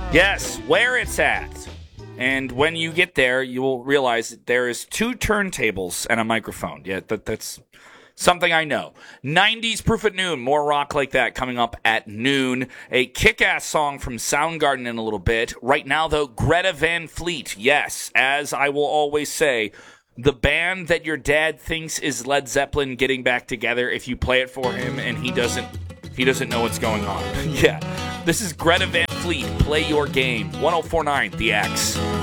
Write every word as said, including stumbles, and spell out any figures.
Yes, where it's at. And when you get there, you will realize that there is two turntables and a microphone. Yeah, that, that's something I know. nineties Proof at Noon. More rock like that coming up at noon. A kick-ass song from Soundgarden in a little bit. Right now, though, Greta Van Fleet. Yes, as I will always say, the band that your dad thinks is Led Zeppelin getting back together if you play it for him and he doesn't he doesn't know what's going on. Yeah. This is Greta Van Fleet. Play your game. ten forty-nine The X.